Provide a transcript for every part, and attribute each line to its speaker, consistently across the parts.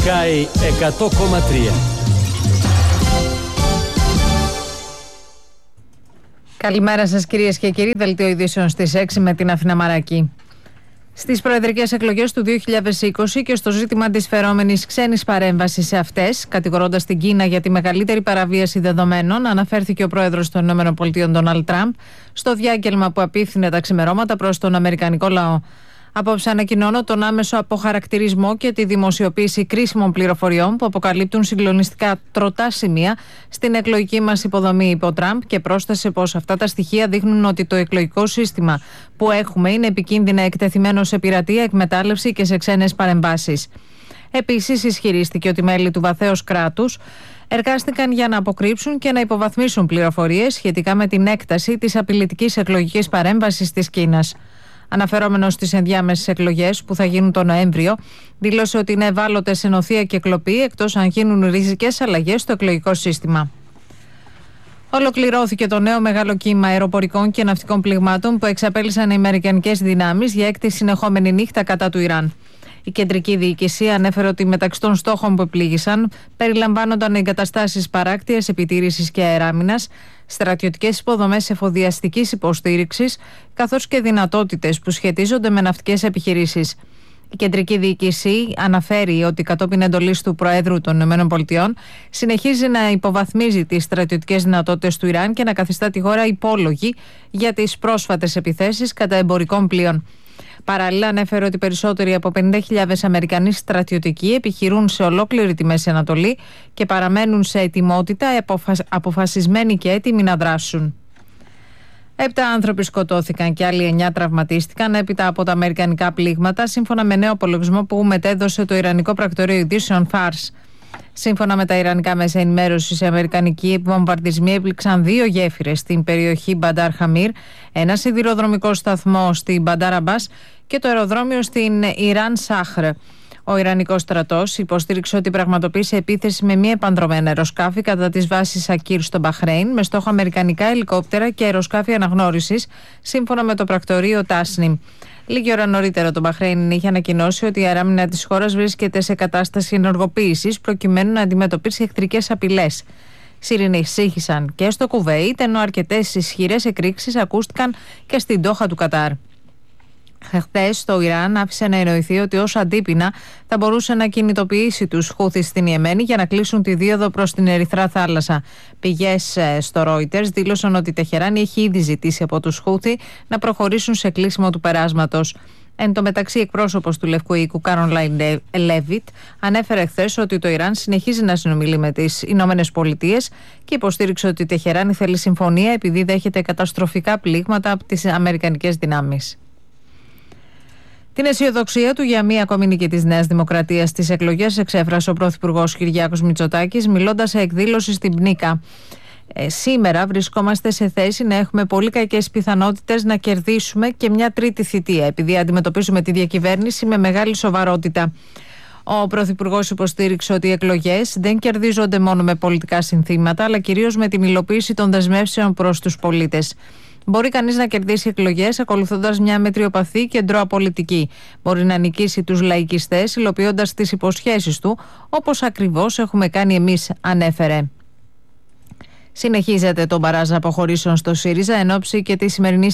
Speaker 1: Sky 100,3.
Speaker 2: Καλημέρα σας κυρίες και κύριοι. Δελτίο ειδήσεων στις 6 με την Αθηνά Μαράκη. Στις προεδρικές εκλογές του 2020 και στο ζήτημα της φερόμενης ξένης παρέμβασης σε αυτές, κατηγορώντας την Κίνα για τη μεγαλύτερη παραβίαση δεδομένων, αναφέρθηκε ο πρόεδρος των ΗΠΑ, Ντόναλντ Τραμπ, στο διάγγελμα που απίφθινε τα ξημερώματα προς τον αμερικανικό λαό. Απόψε ανακοινώνω τον άμεσο αποχαρακτηρισμό και τη δημοσιοποίηση κρίσιμων πληροφοριών που αποκαλύπτουν συγκλονιστικά τροτά σημεία στην εκλογική μας υποδομή, είπε ο Τραμπ, και πρόσθεσε πως αυτά τα στοιχεία δείχνουν ότι το εκλογικό σύστημα που έχουμε είναι επικίνδυνα εκτεθειμένο σε πειρατεία, εκμετάλλευση και σε ξένες παρεμβάσεις. Επίσης, ισχυρίστηκε ότι μέλη του βαθέως κράτους εργάστηκαν για να αποκρύψουν και να υποβαθμίσουν πληροφορίες σχετικά με την έκταση της απειλητικής εκλογικής παρέμβασης της Κίνας. Αναφερόμενος στις ενδιάμεσες εκλογές που θα γίνουν τον Νοέμβριο, δήλωσε ότι είναι ευάλωτες σε νοθεία και κλοπή, εκτός αν γίνουν ριζικές αλλαγές στο εκλογικό σύστημα. Ολοκληρώθηκε το νέο μεγάλο κύμα αεροπορικών και ναυτικών πληγμάτων που εξαπέλυσαν οι αμερικανικές δυνάμεις για έκτη συνεχόμενη νύχτα κατά του Ιράν. Η κεντρική διοίκηση ανέφερε ότι μεταξύ των στόχων που επλήγησαν περιλαμβάνονταν εγκαταστάσεις παράκτειας, επιτήρησης και αεράμινας, στρατιωτικές υποδομές εφοδιαστικής υποστήριξης, καθώς και δυνατότητες που σχετίζονται με ναυτικές επιχειρήσεις. Η κεντρική διοίκηση αναφέρει ότι κατόπιν εντολής του Προέδρου των ΗΠΑ συνεχίζει να υποβαθμίζει τις στρατιωτικές δυνατότητες του Ιράν και να καθιστά τη χώρα υπόλογη για τις πρόσφατες επιθέσεις κατά εμπορικών πλοίων. Παράλληλα, ανέφερε ότι περισσότεροι από 50.000 Αμερικανοί στρατιωτικοί επιχειρούν σε ολόκληρη τη Μέση Ανατολή και παραμένουν σε ετοιμότητα, αποφασισμένοι και έτοιμοι να δράσουν. 7 άνθρωποι σκοτώθηκαν και άλλοι 9 τραυματίστηκαν έπειτα από τα αμερικανικά πλήγματα, σύμφωνα με νέο απολογισμό που μετέδωσε το Ιρανικό Πρακτορείο Ειδήσεων Φάρς. Σύμφωνα με τα ιρανικά μέσα ενημέρωσης, οι αμερικανικοί βομβαρδισμοί έπληξαν 2 γέφυρες στην περιοχή Μπαντάρ Χαμίρ, ένα σιδηροδρομικό σταθμό στην Μπαντάρ Αμπάς και το αεροδρόμιο στην Ιράν Σάχρ. Ο Ιρανικός στρατός υποστήριξε ότι πραγματοποίησε επίθεση με μη επανδρωμένα αεροσκάφη κατά τις βάσεις Ακύρ στο Μπαχρέιν, με στόχο αμερικανικά ελικόπτερα και αεροσκάφη αναγνώρισης, σύμφωνα με το πρακτορείο Τάσνιμ. Λίγη ώρα νωρίτερα, το Μπαχρέιν είχε ανακοινώσει ότι η αεράμινα της χώρας βρίσκεται σε κατάσταση ενεργοποίησης προκειμένου να αντιμετωπίσει εχθρικές απειλές. Σιρήνες σύγχυσαν και στο Κουβέιτ, ενώ αρκετές ισχυρές εκρήξεις ακούστηκαν και στην Ντόχα του Κατάρ. Χθες το Ιράν άφησε να εννοηθεί ότι ως αντίπεινα θα μπορούσε να κινητοποιήσει τους Χούθις στην Ιεμένη για να κλείσουν τη δίωδο προς την Ερυθρά Θάλασσα. Πηγές στο Reuters δήλωσαν ότι η Τεχεράνη έχει ήδη ζητήσει από τους Χούθι να προχωρήσουν σε κλείσιμο του περάσματος. Εν τω μεταξύ, εκπρόσωπος του Λευκού Οίκου, Κάρολαϊν Λέβιτ, ανέφερε χθες ότι το Ιράν συνεχίζει να συνομιλεί με τις Ηνωμένες Πολιτείες και υποστήριξε ότι η Τεχεράνη θέλει συμφωνία επειδή δέχεται καταστροφικά πλήγματα από τις αμερικανικές δυνάμεις. Την αισιοδοξία του για μία ακόμη νίκη της Νέας Δημοκρατίας στις εκλογές εξέφρασε ο Πρωθυπουργός Κυριάκος Μητσοτάκης, μιλώντας σε εκδήλωση στην Πνίκα. Σήμερα βρισκόμαστε σε θέση να έχουμε πολύ κακές πιθανότητες να κερδίσουμε και μια τρίτη θητεία, επειδή αντιμετωπίζουμε τη διακυβέρνηση με μεγάλη σοβαρότητα. Ο Πρωθυπουργός υποστήριξε ότι οι εκλογές δεν κερδίζονται μόνο με πολιτικά συνθήματα, αλλά κυρίως με την υλοποίηση των δεσμεύσεων προς τους πολίτες. Μπορεί κανείς να κερδίσει εκλογές ακολουθώντας μια μετριοπαθή κεντρώα πολιτική. Μπορεί να νικήσει τους λαϊκιστές υλοποιώντας τις υποσχέσεις του, όπως ακριβώς έχουμε κάνει εμείς, ανέφερε. Συνεχίζεται το μπαράζ αποχωρήσεων στο ΣΥΡΙΖΑ εν ώψη και τη σημερινή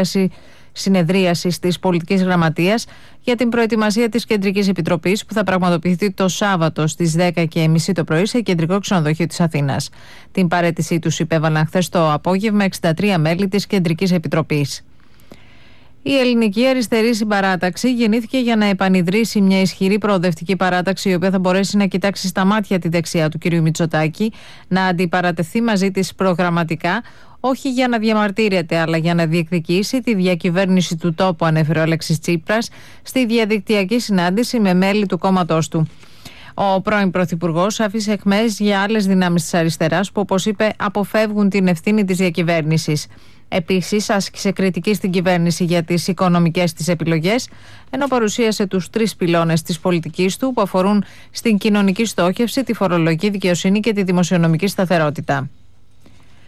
Speaker 2: συνεδρίαση της Πολιτικής Γραμματείας για την προετοιμασία της Κεντρικής Επιτροπής που θα πραγματοποιηθεί το Σάββατο στις 10:30 το πρωί σε κεντρικό ξενοδοχείο της Αθήνας. Την παραίτησή τους υπέβαλαν χθες το απόγευμα 63 μέλη της Κεντρικής Επιτροπής. Η Ελληνική Αριστερή Συμπαράταξη γεννήθηκε για να επανιδρύσει μια ισχυρή προοδευτική παράταξη, η οποία θα μπορέσει να κοιτάξει στα μάτια τη δεξιά του κ. Μητσοτάκη, να αντιπαρατεθεί μαζί της προγραμματικά, όχι για να διαμαρτύρεται, αλλά για να διεκδικήσει τη διακυβέρνηση του τόπου, ανέφερε ο Αλέξης Τσίπρας στη διαδικτυακή συνάντηση με μέλη του κόμματός του. Ο πρώην Πρωθυπουργός άφησε αιχμές για άλλες δυνάμεις της αριστεράς που, όπως είπε, αποφεύγουν την ευθύνη της διακυβέρνησης. Επίσης, άσκησε κριτική στην κυβέρνηση για τις οικονομικές της επιλογές, ενώ παρουσίασε τους 3 πυλώνες της πολιτικής του που αφορούν στην κοινωνική στόχευση, τη φορολογική δικαιοσύνη και τη δημοσιονομική σταθερότητα.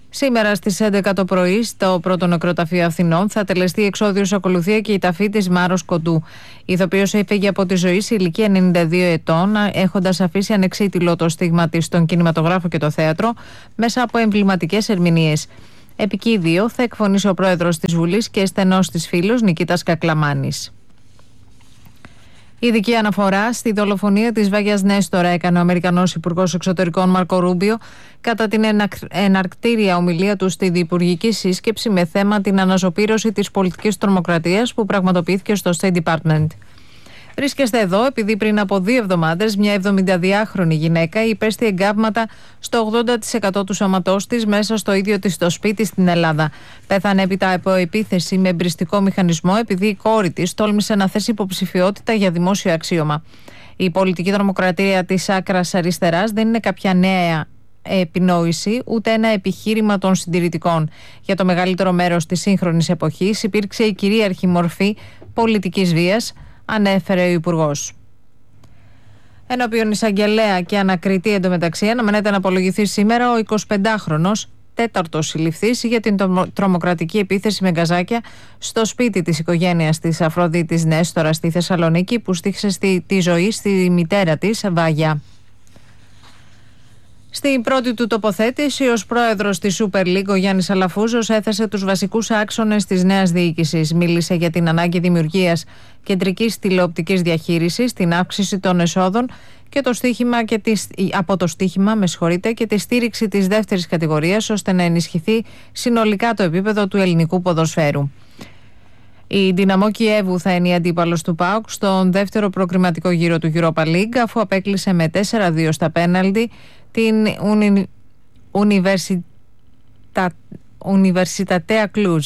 Speaker 2: Σήμερα στις 11 το πρωί, στο πρώτο νεκροταφείο Αθηνών, θα τελεστεί εξώδιος ακολουθία και η ταφή της Μάρος Κοντού. Η ηθοποιός έφυγε από τη ζωή σε ηλικία 92 ετών, έχοντας αφήσει ανεξίτηλο το στίγμα της στον κινηματογράφο και το θέατρο, μέσα από εμβληματικές ερμηνείες. Επικίδιο θα εκφωνήσει ο πρόεδρος της Βουλής και στενός της φίλος Νικήτας Κακλαμάνης. Ειδική αναφορά στη δολοφονία της Βάγιας Νέστορα έκανε ο Αμερικανός Υπουργός Εξωτερικών Μάρκο Ρούμπιο κατά την εναρκτήρια ομιλία του στη διυπουργική σύσκεψη με θέμα την αναζωπήρωση της πολιτικής τρομοκρατίας που πραγματοποιήθηκε στο State Department. Βρίσκεστε εδώ επειδή πριν από 2 εβδομάδες μια 72χρονη γυναίκα υπέστη εγκάβματα στο 80% του σώματός της μέσα στο ίδιο της το σπίτι στην Ελλάδα. Πέθανε έπειτα από επίθεση με εμπριστικό μηχανισμό επειδή η κόρη της τόλμησε να θέσει υποψηφιότητα για δημόσιο αξίωμα. Η πολιτική τρομοκρατία της άκρας αριστεράς δεν είναι κάποια νέα επινόηση, ούτε ένα επιχείρημα των συντηρητικών. Για το μεγαλύτερο μέρος της σύγχρονης εποχής υπήρξε η κυρίαρχη μορφή πολιτικής βίας, ανέφερε ο Υπουργός. Ενώπιον εισαγγελέα και ανακριτή εντωμεταξύ αναμένεται να απολογηθεί σήμερα ο 25χρονος τέταρτος συλληφθής για την τρομοκρατική επίθεση με γκαζάκια στο σπίτι της οικογένειας της Αφροδίτης Νέστορα στη Θεσσαλονίκη, που στοίχησε τη ζωή στη μητέρα της Βάγια. Στην πρώτη του τοποθέτηση ως πρόεδρος της Super League, ο Γιάννης Αλαφούζος έθεσε τους βασικούς άξονες της νέας διοίκησης. Μίλησε για την ανάγκη δημιουργίας κεντρικής τηλεοπτικής διαχείρισης, την αύξηση των εσόδων και από το στοίχημα και τη στήριξη της δεύτερης κατηγορίας, ώστε να ενισχυθεί συνολικά το επίπεδο του ελληνικού ποδοσφαίρου. Η Δυναμό Κιέβου θα είναι η αντίπαλος του ΠΑΟΚ στον δεύτερο προκριματικό γύρο του Europa League, αφού απέκλεισε με 4-2 στα πέναλτι την Universitatea Cluj.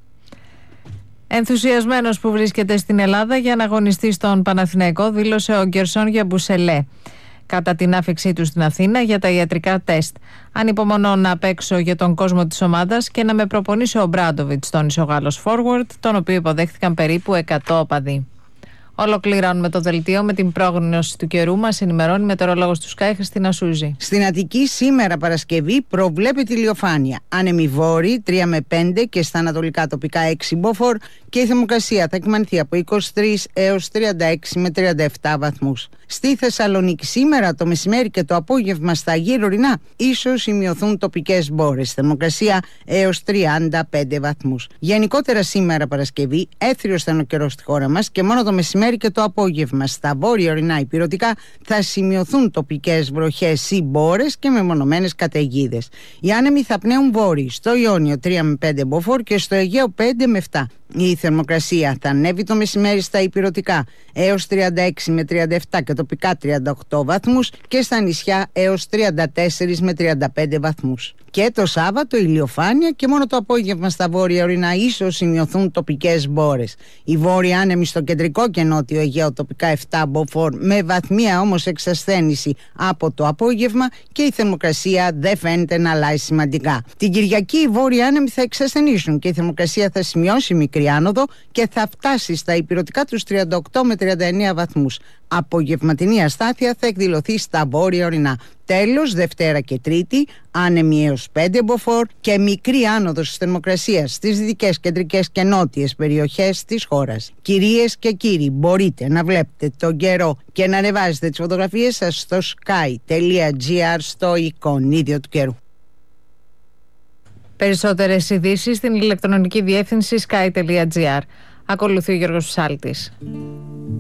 Speaker 2: Ενθουσιασμένος που βρίσκεται στην Ελλάδα για να αγωνιστεί στον Παναθηναϊκό, δήλωσε ο Γκερσόν Γιαμπουσελέ κατά την άφηξή του στην Αθήνα για τα ιατρικά τεστ. Ανυπομονώ να παίξω για τον κόσμο της ομάδας και να με προπονήσει ο Μπράντοβιτς, τόνισε ο Γάλλος forward, τον οποίο υποδέχτηκαν περίπου 100 οπαδοί. Ολοκληρώνουμε το δελτίο με την πρόγνωση του καιρού. Μας ενημερώνει η μετεωρολόγος του Sky, Χριστίνα Σούζη.
Speaker 3: Στην Αττική σήμερα Παρασκευή προβλέπεται ηλιοφάνεια. Άνεμοι βόρειοι 3 με 5 και στα ανατολικά τοπικά 6 μποφόρ, και η θερμοκρασία θα κυμανθεί από 23 έως 36 με 37 βαθμούς. Στη Θεσσαλονίκη σήμερα το μεσημέρι και το απόγευμα στα γύρω ορεινά ίσως σημειωθούν τοπικές μπόρες. Θερμοκρασία έως 35 βαθμούς. Γενικότερα σήμερα Παρασκευή έθριος θα είναι ο καιρός στη χώρα μας και μόνο το μεσημέρι και το απόγευμα στα βόρεια ορεινά υπηρετικά θα σημειωθούν τοπικές βροχές ή μπόρες και μεμονωμένες καταιγίδες. Οι άνεμοι θα πνέουν βόρειοι, στο Ιόνιο 3 με 5 μποφόρ και στο Αιγαίο 5 με 7. Η θερμοκρασία θα ανέβει το μεσημέρι στα υπηρετικά έως 36 με 37 και τοπικά 38 βαθμούς και στα νησιά έως 34 με 35 βαθμούς. Και το Σάββατο ηλιοφάνεια και μόνο το απόγευμα στα βόρεια ορεινά ίσως σημειωθούν τοπικές μπόρες. Οι βόρειοι άνεμοι στο κεντρικό και νότιο Αιγαίο τοπικά 7 μποφόρ με βαθμία όμως εξασθένηση από το απόγευμα και η θερμοκρασία δεν φαίνεται να αλλάζει σημαντικά. Την Κυριακή οι βόρειοι άνεμοι θα εξασθενήσουν και η θερμοκρασία θα σημειώσει μικρή άνοδο και θα φτάσει στα υπηρετικά τους 38 με 39 βαθμούς. Απογευματινή αστάθεια θα εκδηλωθεί στα βόρεια ορεινά. Τέλος, Δευτέρα και Τρίτη, άνεμοι έως 5 μποφόρ και μικρή άνοδος της θερμοκρασίας στις δυτικές, κεντρικές και νότιες περιοχές της χώρας. Κυρίες και κύριοι, μπορείτε να βλέπετε τον καιρό και να ανεβάζετε τις φωτογραφίες σας στο sky.gr στο εικονίδιο του καιρού.
Speaker 2: Περισσότερες ειδήσεις στην ηλεκτρονική διεύθυνση sky.gr. Ακολουθεί ο Γιώργος Ψάλτης.